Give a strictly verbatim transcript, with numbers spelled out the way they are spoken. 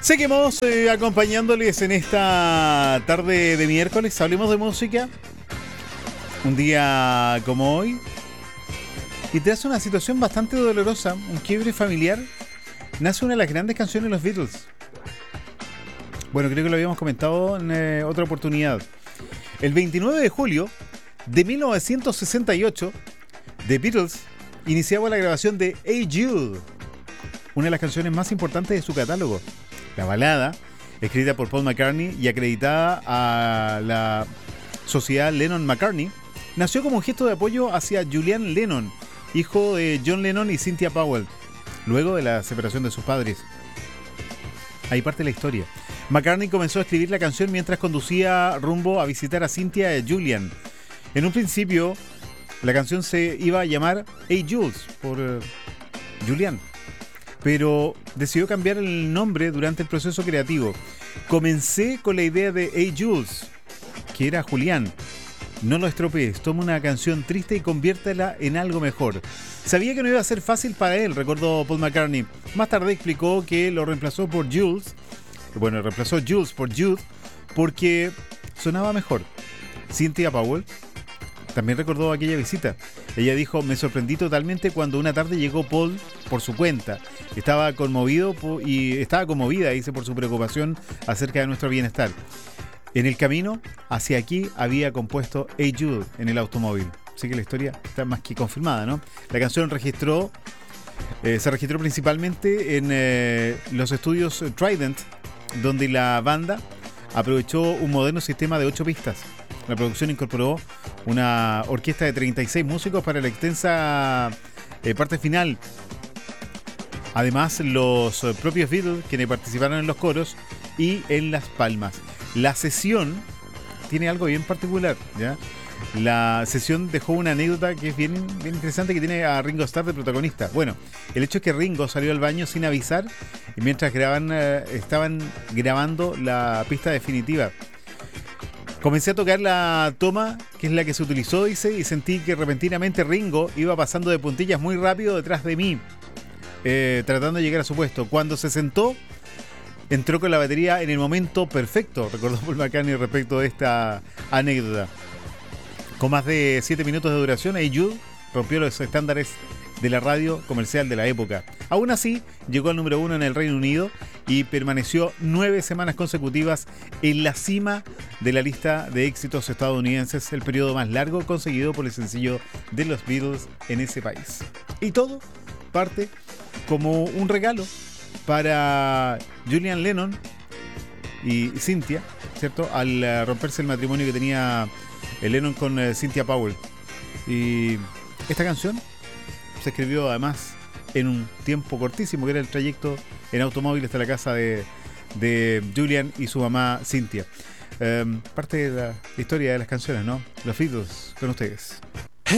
Seguimos eh, acompañándoles en esta tarde de miércoles. Hablemos de música. Un día como hoy. Y te hace una situación bastante dolorosa, un quiebre familiar. Nace una de las grandes canciones de los Beatles. Bueno, creo que lo habíamos comentado en eh, otra oportunidad. El veintinueve de julio de mil novecientos sesenta y ocho, The Beatles iniciaba la grabación de Hey Jude, una de las canciones más importantes de su catálogo. La balada, escrita por Paul McCartney y acreditada a la sociedad Lennon-McCartney, nació como un gesto de apoyo hacia Julian Lennon, hijo de John Lennon y Cynthia Powell, luego de la separación de sus padres. Ahí parte la historia. McCartney comenzó a escribir la canción mientras conducía rumbo a visitar a Cynthia y a Julian. En un principio, la canción se iba a llamar Hey Jules, por uh, Julian, pero decidió cambiar el nombre durante el proceso creativo. Comencé con la idea de Hey Jules, que era Julián. No lo estropees, toma una canción triste y conviértela en algo mejor. Sabía que no iba a ser fácil para él, recordó Paul McCartney. Más tarde explicó que lo reemplazó por Jules, bueno, reemplazó Jules por Jude, porque sonaba mejor. Cynthia Powell también recordó aquella visita. Ella dijo: me sorprendí totalmente cuando una tarde llegó Paul por su cuenta. Estaba conmovido y estaba conmovida, dice, por su preocupación acerca de nuestro bienestar. En el camino hacia aquí había compuesto Hey Jude en el automóvil. Así que la historia está más que confirmada, ¿no? La canción registró, eh, se registró principalmente en eh, los estudios Trident, donde la banda aprovechó un moderno sistema de ocho pistas. La producción incorporó una orquesta de treinta y seis músicos para la extensa eh, parte final. Además, los eh, propios Beatles, quienes participaron en los coros y en las palmas. La sesión tiene algo bien particular, ¿ya? La sesión dejó una anécdota que es bien, bien interesante, que tiene a Ringo Starr de protagonista. Bueno, el hecho es que Ringo salió al baño sin avisar y mientras graban, eh, estaban grabando la pista definitiva. Comencé a tocar la toma, que es la que se utilizó, dice, y sentí que repentinamente Ringo iba pasando de puntillas muy rápido detrás de mí, eh, tratando de llegar a su puesto. Cuando se sentó, entró con la batería en el momento perfecto, recordó Paul McCartney respecto de esta anécdota. Con más de siete minutos de duración, Hey Jude rompió los estándares de la radio comercial de la época. Aún así, llegó al número uno en el Reino Unido y permaneció nueve semanas consecutivas en la cima de la lista de éxitos estadounidenses, el periodo más largo conseguido por el sencillo de los Beatles en ese país. Y todo parte como un regalo para Julian Lennon y Cynthia, ¿cierto? Al uh, romperse el matrimonio que tenía Lennon con uh, Cynthia Powell. Y esta canción se escribió además en un tiempo cortísimo, que era el trayecto en automóvil hasta la casa de, de Julian y su mamá Cynthia. Um, parte de la historia de las canciones, ¿no? Los Beatles con ustedes.